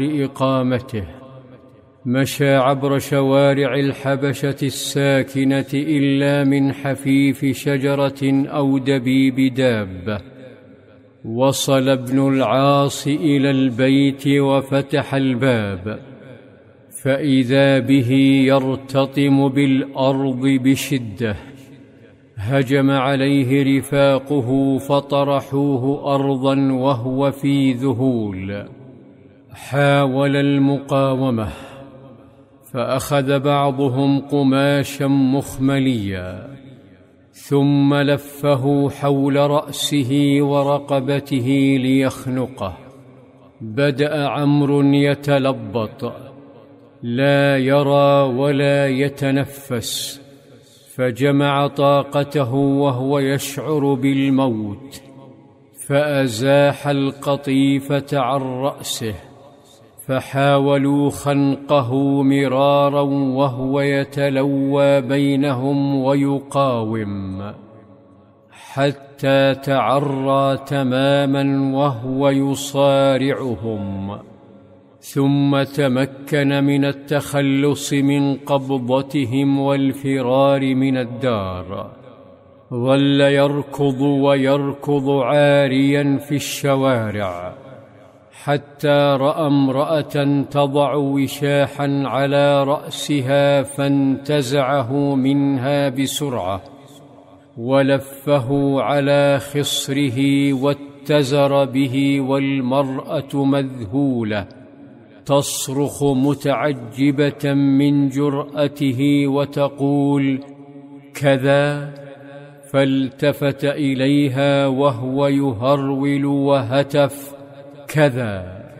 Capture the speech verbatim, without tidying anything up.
إقامته. مشى عبر شوارع الحبشة الساكنة إلا من حفيف شجرة أو دبيب دابة. وصل ابن العاص إلى البيت وفتح الباب، فإذا به يرتطم بالأرض بشدة. هجم عليه رفاقه فطرحوه أرضا وهو في ذهول. حاول المقاومة، فأخذ بعضهم قماشا مخمليا ثم لفه حول رأسه ورقبته ليخنقه. بدأ عمرو يتلبط، لا يرى ولا يتنفس، فجمع طاقته وهو يشعر بالموت، فأزاح القطيفة عن رأسه، فحاولوا خنقه مرارا وهو يتلوى بينهم ويقاوم، حتى تعرى تماما وهو يصارعهم، ثم تمكن من التخلص من قبضتهم والفرار من الدار. ظل يركض ويركض عاريا في الشوارع، حتى رأى امرأة تضع وشاحا على رأسها فانتزعه منها بسرعة ولفه على خصره واتزر به، والمرأة مذهولة تصرخ متعجبة من جرأته وتقول: كذا؟ فالتفت إليها وهو يهرول وهتف: كذا.